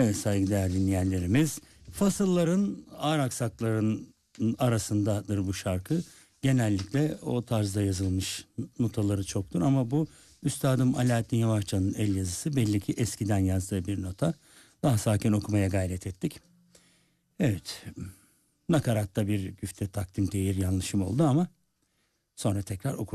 Evet saygıdeğer dinleyenlerimiz, fasılların, ağır aksakların arasındadır bu şarkı. Genellikle o tarzda yazılmış, notaları çoktur ama bu Üstadım Alaaddin Yavaşça'nın el yazısı, belli ki eskiden yazdığı bir nota. Daha sakin okumaya gayret ettik. Evet, nakaratta bir güfte takdim tehir yanlışım oldu ama sonra tekrar okuruz.